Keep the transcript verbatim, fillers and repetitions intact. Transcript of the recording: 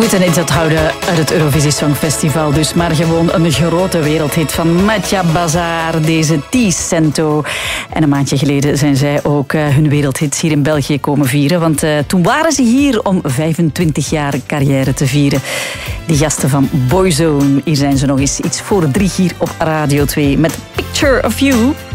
Dit en iets onthouden uit het Eurovisie Songfestival dus, maar gewoon een grote wereldhit van Matja Bazaar, deze Ti Cento. En een maandje geleden zijn zij ook uh, hun wereldhits hier in België komen vieren, want uh, toen waren ze hier om vijfentwintig jaar carrière te vieren. Die gasten van Boyzone, hier zijn ze nog eens iets voor drie hier op Radio twee met Picture of You.